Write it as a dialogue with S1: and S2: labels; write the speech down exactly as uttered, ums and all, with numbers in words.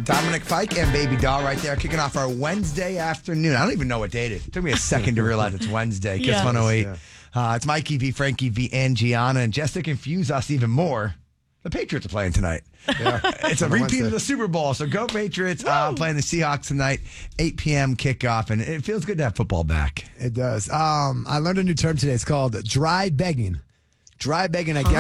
S1: Dominic Fike and Baby Doll right there, kicking off our Wednesday afternoon. I don't even know what date it is. It took me a second to realize it's Wednesday. Kiss
S2: Yes.
S1: one oh eight.
S2: Yeah.
S1: Uh, it's Mikey V, Frankie V, and Gianna. And just to confuse us even more, the Patriots are playing tonight.
S2: Yeah.
S1: It's a
S2: On
S1: repeat
S2: Wednesday.
S1: of the Super Bowl. So go Patriots. Uh, playing the Seahawks tonight, eight p.m. kickoff. And it feels good to have football back.
S2: It does. Um, I learned a new term today. It's called dry begging. Dry begging, I guess.